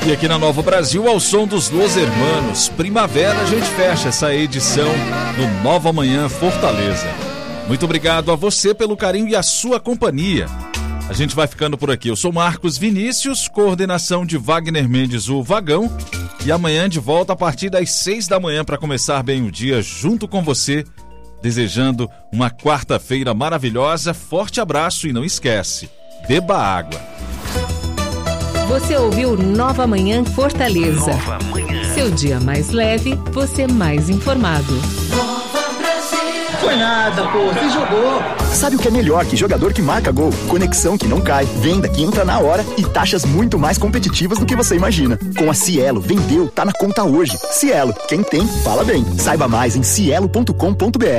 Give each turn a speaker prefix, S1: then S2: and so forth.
S1: E aqui na Nova Brasil, ao som dos Los Hermanos, Primavera, a gente fecha essa edição do Nova Manhã Fortaleza. Muito obrigado a você pelo carinho e a sua companhia. A gente vai ficando por aqui. Eu sou Marcos Vinícius, coordenação de Wagner Mendes, o Vagão. E amanhã de volta a partir das 6 da manhã para começar bem o dia junto com você. Desejando uma quarta-feira maravilhosa. Forte abraço e não esquece, beba água.
S2: Você ouviu Nova Manhã Fortaleza. Nova Manhã. Seu dia mais leve, você mais informado.
S3: Foi nada, pô, você jogou.
S4: Sabe o que é melhor que jogador que marca gol? Conexão que não cai, venda que entra na hora e taxas muito mais competitivas do que você imagina. Com a Cielo, vendeu, tá na conta hoje. Cielo, quem tem, fala bem. Saiba mais em cielo.com.br.